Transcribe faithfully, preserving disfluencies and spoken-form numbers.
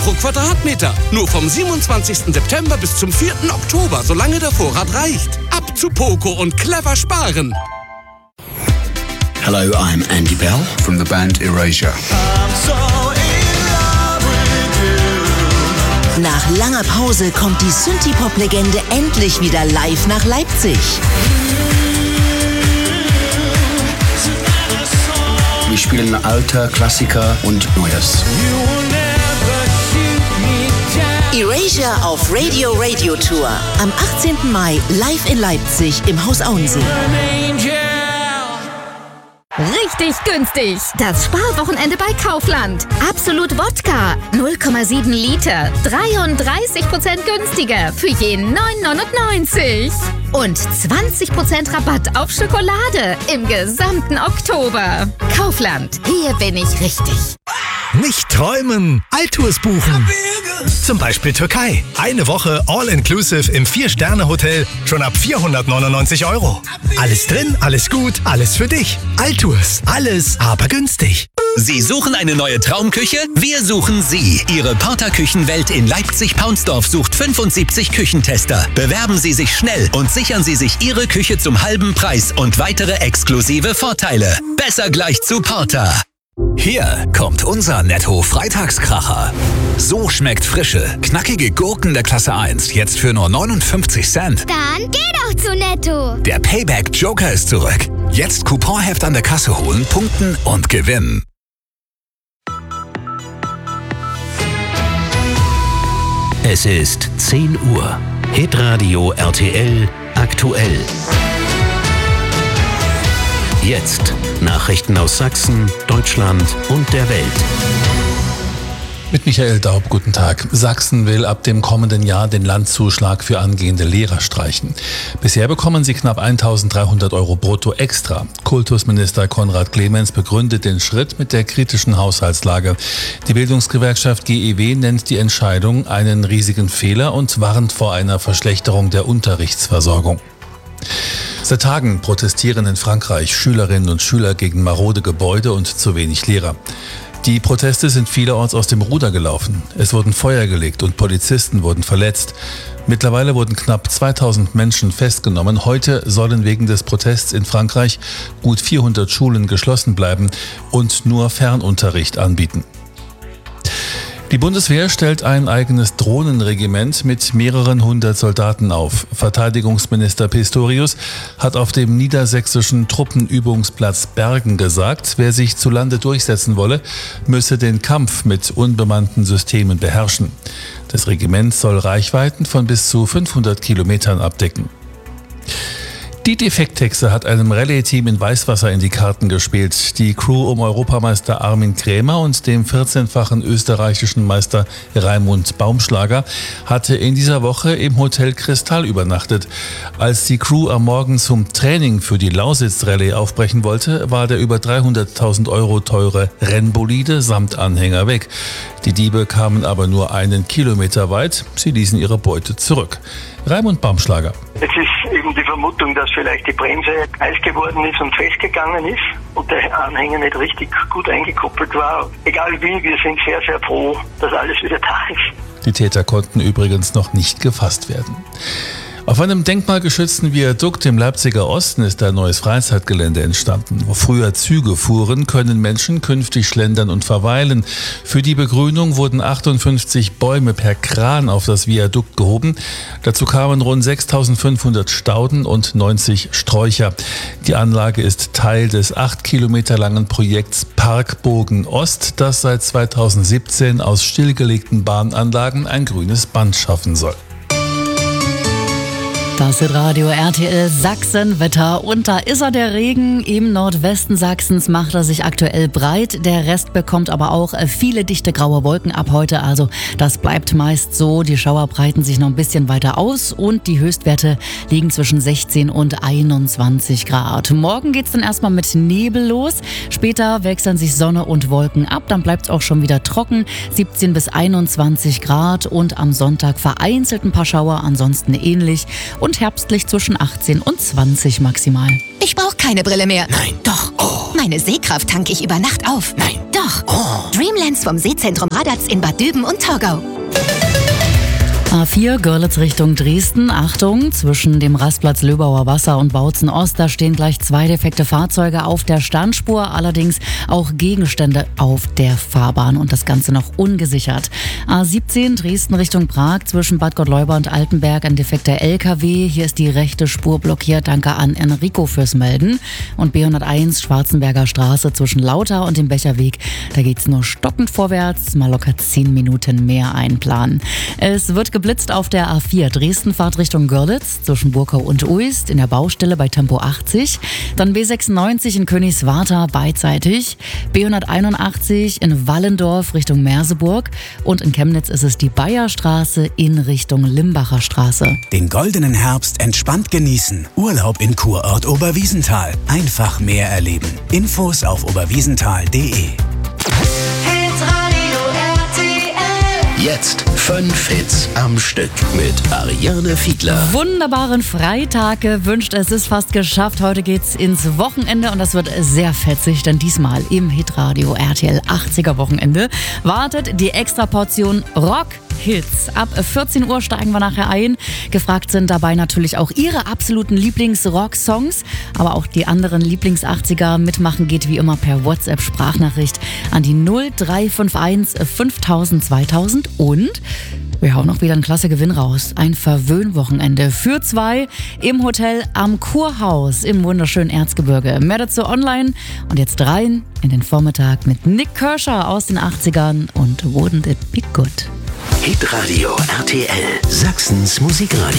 pro Quadratmeter. Nur vom siebenundzwanzigsten September bis zum vierten Oktober, solange der Vorrat reicht. Ab zu Poco und clever sparen. Hello, I'm Andy Bell from the band Erasure. Nach langer Pause kommt die Synthie-Pop-Legende endlich wieder live nach Leipzig. Wir spielen alter Klassiker und Neues. Erasure auf Radio Radio Tour. Am achtzehnten Mai live in Leipzig im Haus Auensee. Richtig günstig. Das Sparwochenende bei Kaufland. Absolut Wodka. null Komma sieben Liter. dreiunddreißig Prozent günstiger für je neun neunundneunzig. Und zwanzig Prozent Rabatt auf Schokolade im gesamten Oktober. Kaufland. Hier bin ich richtig. Nicht träumen, Altours buchen. Zum Beispiel Türkei. Eine Woche All-Inclusive im vier-Sterne-Hotel schon ab vierhundertneunundneunzig Euro. Alles drin, alles gut, alles für dich. Altours, alles aber günstig. Sie suchen eine neue Traumküche? Wir suchen Sie. Ihre Porter Küchenwelt in Leipzig-Paunsdorf sucht fünfundsiebzig Küchentester. Bewerben Sie sich schnell und sichern Sie sich Ihre Küche zum halben Preis und weitere exklusive Vorteile. Besser gleich zu Porter. Hier kommt unser Netto-Freitagskracher. So schmeckt frische, knackige Gurken der Klasse eins jetzt für nur neunundfünfzig Cent. Dann geh doch zu Netto. Der Payback-Joker ist zurück. Jetzt Couponheft an der Kasse holen, punkten und gewinnen. Es ist zehn Uhr. Hitradio R T L aktuell. Jetzt Nachrichten aus Sachsen, Deutschland und der Welt. Mit Michael Daub, guten Tag. Sachsen will ab dem kommenden Jahr den Landzuschlag für angehende Lehrer streichen. Bisher bekommen sie knapp eintausenddreihundert Euro brutto extra. Kultusminister Konrad Clemens begründet den Schritt mit der kritischen Haushaltslage. Die Bildungsgewerkschaft G E W nennt die Entscheidung einen riesigen Fehler und warnt vor einer Verschlechterung der Unterrichtsversorgung. Seit Tagen protestieren in Frankreich Schülerinnen und Schüler gegen marode Gebäude und zu wenig Lehrer. Die Proteste sind vielerorts aus dem Ruder gelaufen. Es wurden Feuer gelegt und Polizisten wurden verletzt. Mittlerweile wurden knapp zweitausend Menschen festgenommen. Heute sollen wegen des Protests in Frankreich gut vierhundert Schulen geschlossen bleiben und nur Fernunterricht anbieten. Die Bundeswehr stellt ein eigenes Drohnenregiment mit mehreren hundert Soldaten auf. Verteidigungsminister Pistorius hat auf dem niedersächsischen Truppenübungsplatz Bergen gesagt, wer sich zu Lande durchsetzen wolle, müsse den Kampf mit unbemannten Systemen beherrschen. Das Regiment soll Reichweiten von bis zu fünfhundert Kilometern abdecken. Die Defekthexe hat einem Rallye-Team in Weißwasser in die Karten gespielt. Die Crew um Europameister Armin Krämer und dem vierzehnfachen österreichischen Meister Raimund Baumschlager hatte in dieser Woche im Hotel Kristall übernachtet. Als die Crew am Morgen zum Training für die Lausitz-Rallye aufbrechen wollte, war der über dreihunderttausend Euro teure Rennbolide samt Anhänger weg. Die Diebe kamen aber nur einen Kilometer weit. Sie ließen ihre Beute zurück. Raimund Baumschlager. Es ist eben die Vermutung, dass vielleicht die Bremse heiß geworden ist und festgegangen ist und der Anhänger nicht richtig gut eingekoppelt war. Egal wie, wir sind sehr, sehr froh, dass alles wieder da ist. Die Täter konnten übrigens noch nicht gefasst werden. Auf einem denkmalgeschützten Viadukt im Leipziger Osten ist ein neues Freizeitgelände entstanden. Wo früher Züge fuhren, können Menschen künftig schlendern und verweilen. Für die Begrünung wurden achtundfünfzig Bäume per Kran auf das Viadukt gehoben. Dazu kamen rund sechstausendfünfhundert Stauden und neunzig Sträucher. Die Anlage ist Teil des acht Kilometer langen Projekts Parkbogen Ost, das seit zweitausendsiebzehn aus stillgelegten Bahnanlagen ein grünes Band schaffen soll. Das ist Radio R T L Sachsenwetter und da ist er, der Regen. Im Nordwesten Sachsens macht er sich aktuell breit. Der Rest bekommt aber auch viele dichte graue Wolken ab heute. Also das bleibt meist so. Die Schauer breiten sich noch ein bisschen weiter aus und die Höchstwerte liegen zwischen sechzehn und einundzwanzig Grad. Morgen geht's dann erstmal mit Nebel los. Später wechseln sich Sonne und Wolken ab. Dann bleibt's auch schon wieder trocken. siebzehn bis einundzwanzig Grad und am Sonntag vereinzelt ein paar Schauer, ansonsten ähnlich. Und Und herbstlich zwischen achtzehn und zwanzig maximal. Ich brauche keine Brille mehr. Nein. Doch. Oh. Meine Sehkraft tanke ich über Nacht auf. Nein. Doch. noch. Oh. Dreamlands vom Seezentrum Radatz in Bad Düben und Torgau. A vier Görlitz Richtung Dresden. Achtung, zwischen dem Rastplatz Löbauer Wasser und Bautzen Ost, da stehen gleich zwei defekte Fahrzeuge auf der Standspur, allerdings auch Gegenstände auf der Fahrbahn und das Ganze noch ungesichert. A siebzehn Dresden Richtung Prag, zwischen Bad Gottleuba und Altenberg ein defekter L K W. Hier ist die rechte Spur blockiert. Danke an Enrico fürs Melden. Und B hunderteins Schwarzenberger Straße zwischen Lauter und dem Becherweg. Da geht's nur stockend vorwärts, mal locker zehn Minuten mehr einplanen. Es wird geblitzt auf der A vier Dresden-Fahrt Richtung Görlitz zwischen Burkau und Uist in der Baustelle bei Tempo achtzig. Dann B sechsundneunzig in Königswarta beidseitig. B hunderteinundachtzig in Wallendorf Richtung Merseburg. Und in Chemnitz ist es die Bayerstraße in Richtung Limbacher Straße. Den goldenen Herbst entspannt genießen. Urlaub in Kurort Oberwiesenthal. Einfach mehr erleben. Infos auf oberwiesenthal punkt de. Jetzt fünf Hits am Stück mit Ariane Fiedler. Wunderbaren Freitag gewünscht. Es ist fast geschafft. Heute geht's ins Wochenende und das wird sehr fetzig, denn diesmal im Hitradio R T L achtziger Wochenende wartet die Extraportion Rock. Hits. Ab vierzehn Uhr steigen wir nachher ein. Gefragt sind dabei natürlich auch Ihre absoluten Lieblings-Rock-Songs, aber auch die anderen Lieblings-achtziger. Mitmachen geht wie immer per WhatsApp-Sprachnachricht an die null drei fünf eins fünftausend zweitausend und wir hauen noch wieder einen klasse Gewinn raus. Ein Verwöhnwochenende für zwei im Hotel am Kurhaus im wunderschönen Erzgebirge. Mehr dazu online und jetzt rein in den Vormittag mit Nick Kershaw aus den achtzigern und Wouldn't It Be Good. Hitradio R T L, Sachsens Musikradio.